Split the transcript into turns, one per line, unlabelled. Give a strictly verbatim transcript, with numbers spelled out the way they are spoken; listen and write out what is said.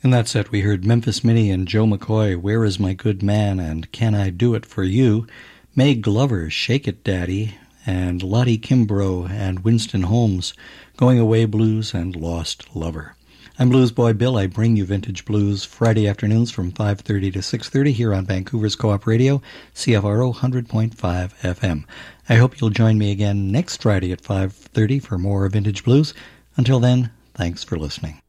In that set, we heard Memphis Minnie and Joe McCoy, Where Is My Good Man, and Can I Do It For You, May Glover, Shake It Daddy, and Lottie Kimbrough and Winston Holmes, Going Away Blues and Lost Lover. I'm Blues Boy Bill. I bring you vintage blues Friday afternoons from five thirty to six thirty here on Vancouver's Co-op Radio, C F R O one hundred point five F M. I hope you'll join me again next Friday at five thirty for more vintage blues. Until then, thanks for listening.